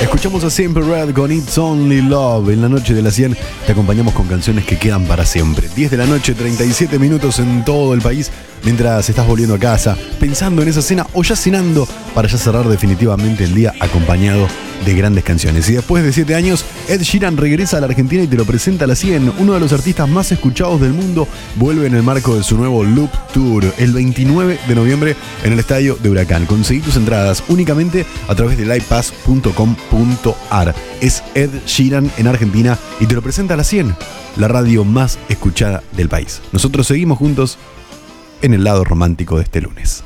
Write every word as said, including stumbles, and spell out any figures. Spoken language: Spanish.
Escuchamos a Simple Red con It's Only Love. En la noche de la cien te acompañamos con canciones que quedan para siempre. diez de la noche, treinta y siete minutos en todo el país. Mientras estás volviendo a casa, pensando en esa cena o ya cenando, para ya cerrar definitivamente el día acompañado de grandes canciones. Y después de siete años, Ed Sheeran regresa a la Argentina y te lo presenta a la cien. Uno de los artistas más escuchados del mundo vuelve en el marco de su nuevo Loop Tour el veintinueve de noviembre en el estadio de Huracán. Conseguí tus entradas únicamente a través de livepass punto com punto ar. Es Ed Sheeran en Argentina y te lo presenta a la cien, la radio más escuchada del país. Nosotros seguimos juntos en el lado romántico de este lunes.